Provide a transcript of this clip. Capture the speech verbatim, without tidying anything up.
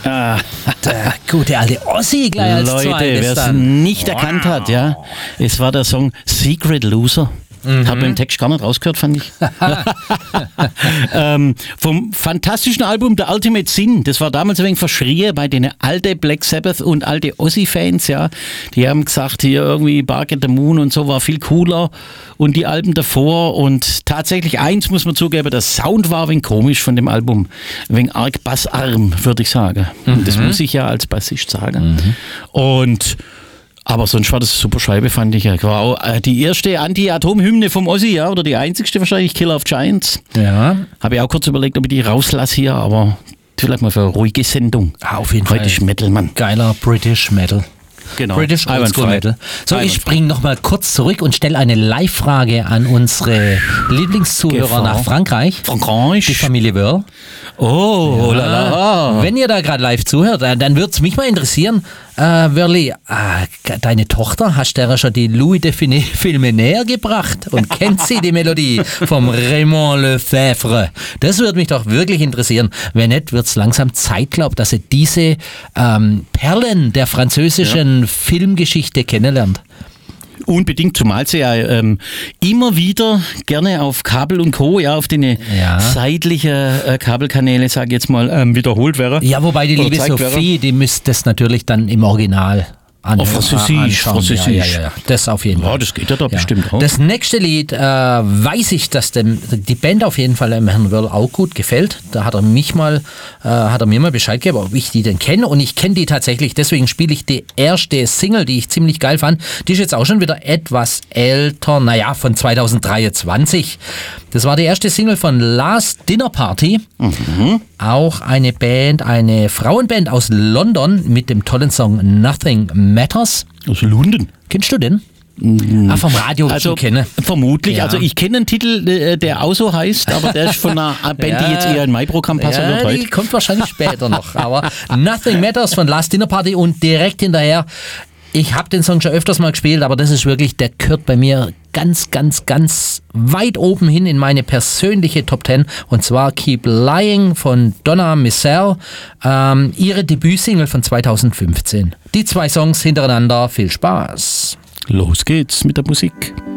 Ah. Der gute alte Ossi gleich als Leute, zweites wer es dann. nicht wow. erkannt hat, ja, es war der Song Secret Loser. Mhm. Hab im Text gar nicht rausgehört, fand ich. ähm, vom fantastischen Album The Ultimate Sin, das war damals ein wenig verschrien bei den alten Black Sabbath und alte Ozzy-Fans, ja. Die haben gesagt, hier irgendwie Bark at the Moon und so war viel cooler und die Alben davor und tatsächlich eins muss man zugeben, der Sound war ein wenig komisch von dem Album, ein wenig arg bassarm, würde ich sagen. Mhm. Das muss ich ja als Bassist sagen. Mhm. Und aber sonst war das eine super Scheibe, fand ich. War auch die erste Anti-Atom-Hymne vom Ozzy, ja, oder die einzigste wahrscheinlich, Killer of Giants. Ja. Habe ich auch kurz überlegt, ob ich die rauslasse hier, aber vielleicht mal für eine ruhige Sendung. Ah, auf jeden British Fall. Metal, Mann. Geiler British Metal. Genau. British Oldschool Metal. So, ich springe nochmal kurz zurück und stelle eine Live-Frage an unsere Lieblingszuhörer Gefahr. nach Frankreich. Frankreich. Die Familie Wörl. Oh, ja. lala. Wenn ihr da gerade live zuhört, dann würde es mich mal interessieren, äh, Wörli, äh, deine Tochter, hast du ja schon die Louis Define-Filme näher gebracht und kennt sie die Melodie vom Raymond Lefebvre? Das würde mich doch wirklich interessieren. Wenn nicht, wird es langsam Zeit, glaub, dass sie diese ähm, Perlen der französischen ja. Filmgeschichte kennenlernt. Unbedingt, zumal sie ja ähm, immer wieder gerne auf Kabel und Co., ja, auf den ja. seitlichen äh, Kabelkanäle, sage ich jetzt mal, ähm, wiederholt wäre. Ja, wobei die liebe Sophie, wäre. die müsste das natürlich dann im Original an, oh, Französisch, Französisch. Ja, ja, ja, das auf jeden Fall. Ja, das geht ja da ja. bestimmt auch. Das nächste Lied äh, weiß ich, dass dem, die Band auf jeden Fall dem Herrn Wörl auch gut gefällt. Da hat er mich mal, äh, hat er mir mal Bescheid gegeben, ob ich die denn kenne. Und ich kenne die tatsächlich, deswegen spiele ich die erste Single, die ich ziemlich geil fand. Die ist jetzt auch schon wieder etwas älter, naja, von zwanzig dreiundzwanzig. Das war die erste Single von Last Dinner Party. Mhm. Auch eine Band, eine Frauenband aus London mit dem tollen Song Nothing Matters. Aus London? Kennst du den? Mhm. Ah, vom Radio also, kennen. Vermutlich. Ja. Also ich kenne einen Titel, der auch so heißt, aber der ist von einer Band, ja. die jetzt eher in mein Programm passt. Ja, die kommt wahrscheinlich später noch. Aber Nothing Matters von Last Dinner Party und direkt hinterher, ich habe den Song schon öfters mal gespielt, aber das ist wirklich, der gehört bei mir ganz, ganz, ganz weit oben hin in meine persönliche Top Ten. Und zwar Keep Lying von Donna Missel, ähm, ihre Debütsingle von zwanzig fünfzehn. Die zwei Songs hintereinander, viel Spaß. Los geht's mit der Musik.